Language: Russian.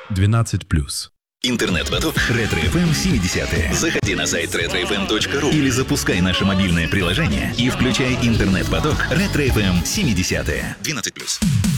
12+. Интернет-поток Ретро-ФМ 70-е. Заходи на сайт retrofm.ru или запускай наше мобильное приложение и включай интернет-поток Ретро-ФМ 70-е. 12+.